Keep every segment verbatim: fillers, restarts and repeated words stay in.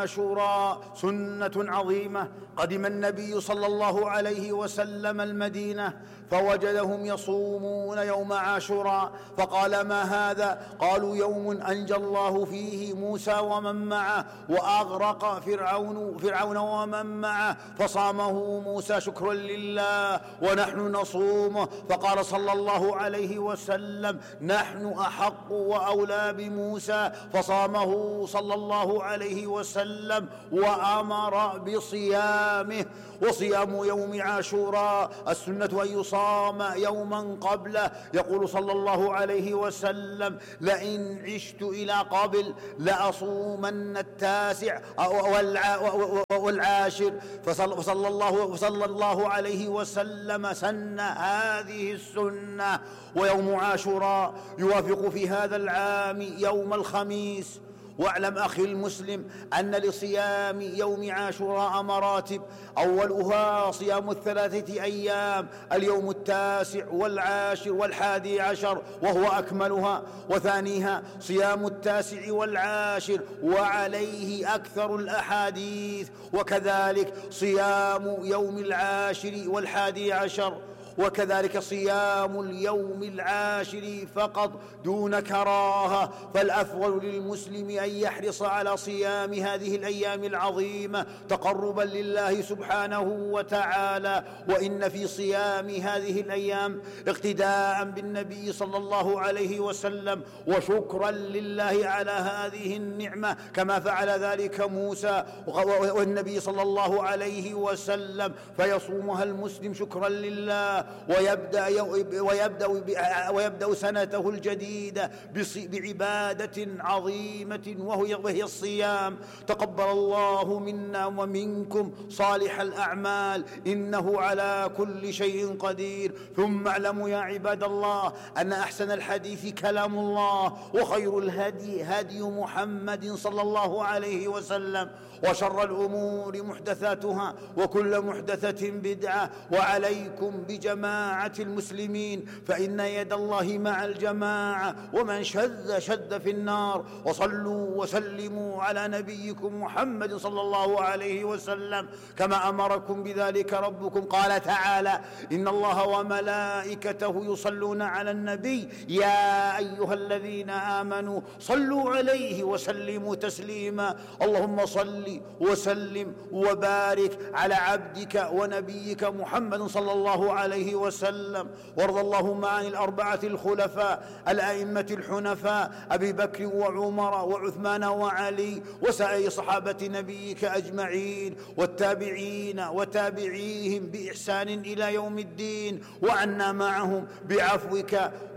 عاشوراء سنة عظيمة. قدم النبي صلى الله عليه وسلم المدينة فوجدهم يصومون يوم عاشوراء، فقال: ما هذا؟ قالوا: يوم أنجى الله فيه موسى ومن معه وأغرق فرعون, فرعون ومن معه، فصامه موسى شكرا لله ونحن نصومه. فقال صلى الله عليه وسلم: نحن أحق وأولى بموسى، فصامه صلى الله عليه وسلم وأمر بصيامه. وصيام يوم عاشوراء السنة أن يصام يوما قبله. يقول صلى الله عليه وسلم: لئن عشت إلى قبل لأصومن التاسع والعاشر. فصلى الله, فصلى الله عليه وسلم سن هذه السنة. ويوم عاشوراء يوافق في هذا العام يوم الخميس. واعلم أخي المسلم أن لصيام يوم عاشوراء مراتب: أولها صيام الثلاثة أيام، اليوم التاسع والعاشر والحادي عشر وهو أكملها، وثانيها صيام التاسع والعاشر وعليه أكثر الأحاديث، وكذلك صيام يوم العاشر والحادي عشر، وكذلك صيام اليوم العاشر فقط دون كراهة. فالأفضل للمسلم أن يحرص على صيام هذه الأيام العظيمة تقربا لله سبحانه وتعالى. وإن في صيام هذه الأيام اقتداء بالنبي صلى الله عليه وسلم وشكرا لله على هذه النعمة، كما فعل ذلك موسى والنبي صلى الله عليه وسلم، فيصومها المسلم شكرا لله ويبدأ, ويبدأ, ويبدأ سنته الجديدة بعبادة عظيمة وهي الصيام. تقبل الله منا ومنكم صالح الأعمال، إنه على كل شيء قدير. ثم اعلموا يا عباد الله أن أحسن الحديث كلام الله، وخير الهدي هدي محمد صلى الله عليه وسلم، وشر الأمور محدثاتها، وكل محدثة بدعة. وعليكم بجماعة المسلمين، فإن يد الله مع الجماعة، ومن شذ شذ في النار. وصلوا وسلموا على نبيكم محمد صلى الله عليه وسلم كما أمركم بذلك ربكم. قال تعالى: إن الله وملائكته يصلون على النبي يا أيها الذين آمنوا صلوا عليه وسلموا تسليما. اللهم صل وسلم وبارك على عبدك ونبيك محمد صلى الله عليه وسلم. وارض اللهم عن الأربعة الخلفاء الأئمة الحنفاء أبي بكر وعمر وعثمان وعلي وسائر صحابة نبيك أجمعين، والتابعين وتابعيهم بإحسان إلى يوم الدين، وعنا معهم بعفوك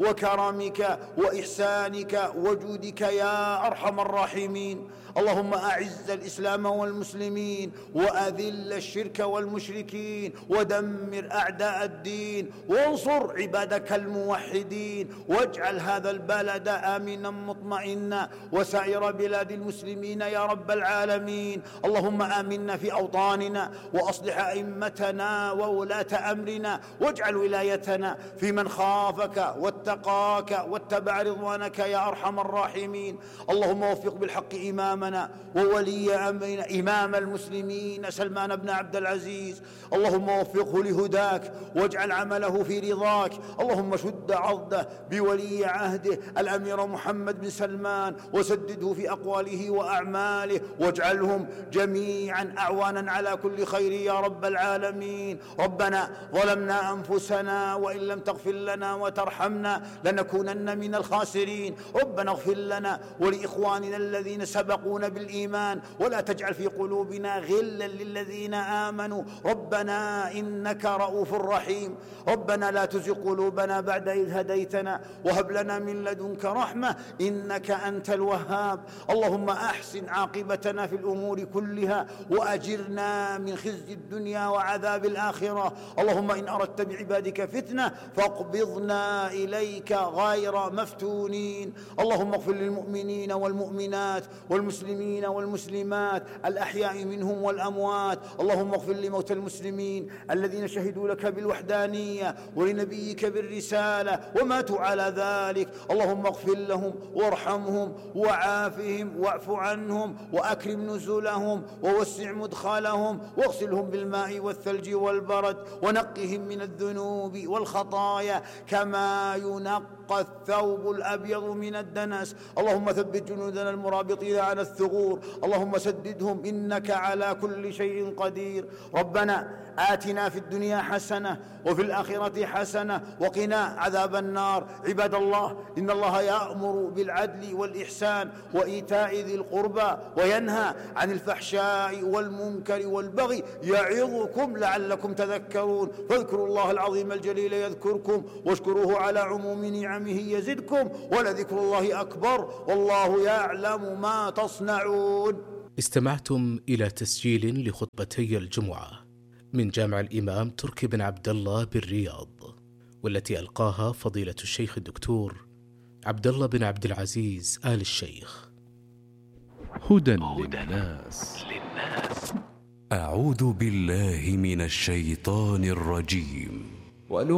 وكرمك وإحسانك وجودك يا أرحم الراحمين. اللهم أعز الإسلام والمسلمين، وأذل الشرك والمشركين، ودمر أعداء الدين، وانصر عبادك الموحدين، واجعل هذا البلد آمنا مطمئنا وسائر بلاد المسلمين يا رب العالمين. اللهم آمنا في أوطاننا، وأصلح أئمتنا وولاة أمرنا، واجعل ولايتنا في من خافك واتقاك واتبع رضوانك يا أرحم الراحمين. اللهم وفق بالحق إمامنا وولي أمرنا إمام المسلمين سلمان بن عبد العزيز، اللهم وفقه لهداك واجعل عمله في رضاك. اللهم شد عضده بولي عهده الأمير محمد بن سلمان، وسدده في أقواله وأعماله، واجعلهم جميعا أعوانا على كل خير يا رب العالمين. ربنا ظلمنا أنفسنا وإن لم تغفر لنا وترحمنا لنكونن من الخاسرين. ربنا اغفر لنا ولإخواننا الذين سبقونا بالإيمان، ولا تجعل في قلوبنا غلا للذين آمنوا. ربنا إنك رؤوف رحيم. ربنا لا تزغ قلوبنا بعد إذ هديتنا، وهب لنا من لدنك رحمة إنك أنت الوهاب. اللهم أحسن عاقبتنا في الأمور كلها، وأجرنا من خزي الدنيا وعذاب الآخرة. اللهم إن أردت بعبادك فتنة فاقبضنا إليك غير مفتونين. اللهم اغفر للمؤمنين والمؤمنات والمسلمين المسلمين والمسلمات الأحياء منهم والأموات. اللهم اغفر لموتى المسلمين الذين شهدوا لك بالوحدانية ولنبيك بالرسالة وماتوا على ذلك. اللهم اغفر لهم وارحمهم وعافهم واعف عنهم وأكرم نزلهم ووسع مدخلهم واغسلهم بالماء والثلج والبرد ونقهم من الذنوب والخطايا كما ينقى الثوب الأبيض من الدنس. اللهم ثبت جنودنا المرابطين على الثغور، اللهم سددهم إنك على كل شيء قدير. ربنا آتنا في الدنيا حسنة وفي الآخرة حسنة وقنا عذاب النار. عباد الله، إن الله يأمر بالعدل والإحسان وإيتاء ذي القربى وينهى عن الفحشاء والمنكر والبغي يعظكم لعلكم تذكرون. فاذكروا الله العظيم الجليل يذكركم واشكروه على عموم نعمه يزدكم ولذكر الله أكبر والله يعلم ما تصنعون. استمعتم إلى تسجيل لخطبتي الجمعة من جامع الإمام تركي بن عبد الله بالرياض، والتي ألقاها فضيلة الشيخ الدكتور عبد الله بن عبد العزيز آل الشيخ. هدى للناس. أعوذ بالله من الشيطان الرجيم.